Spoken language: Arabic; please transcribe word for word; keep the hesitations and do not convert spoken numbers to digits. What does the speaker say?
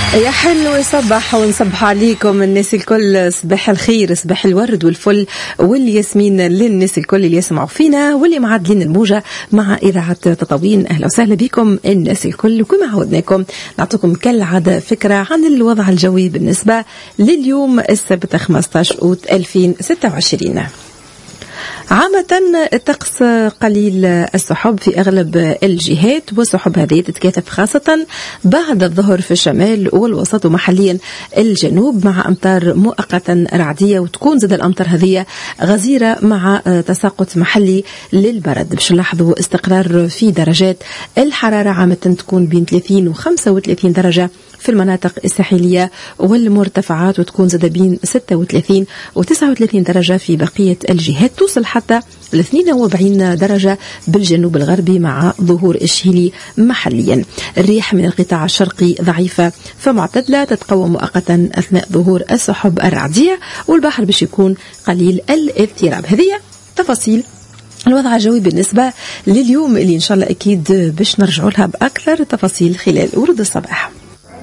يا حلو يصبح ونصبح عليكم الناس الكل. صباح الخير، صباح الورد والفل والياسمين للناس الكل اللي يسمعوا فينا واللي معدلين الموجة مع إذاعة تطاوين. أهلا وسهلا بكم الناس الكل. وكما عودناكم نعطيكم كالعادة فكرة عن الوضع الجوي بالنسبة لليوم السبت خمسة عشر أوت ألفين وستة وعشرين. عامة الطقس قليل السحب في أغلب الجهات، والسحب هذه تتكاثف خاصة بعد الظهر في الشمال والوسط ومحليا الجنوب، مع أمطار مؤقتا رعدية، وتكون زاد الأمطار هذه غزيرة مع تساقط محلي للبرد. باش نلاحظوا استقرار في درجات الحرارة، عامة تكون بين ثلاثين وخمسة وثلاثين درجة في المناطق الساحلية والمرتفعات، وتكون زاد بين ستة وثلاثين وتسعة وثلاثين درجة في بقية الجهات، توصل حتى ل اثنين وأربعين درجة بالجنوب الغربي مع ظهور الشهيلي محليا. الريح من القطاع الشرقي ضعيفة فمعتدلة، تتقوى مؤقتا أثناء ظهور السحب الرعدية، والبحر باش يكون قليل الاضطراب. هذه تفاصيل الوضع الجوي بالنسبة لليوم اللي إن شاء الله أكيد باش نرجعوا لها بأكثر تفاصيل خلال ورد الصباح.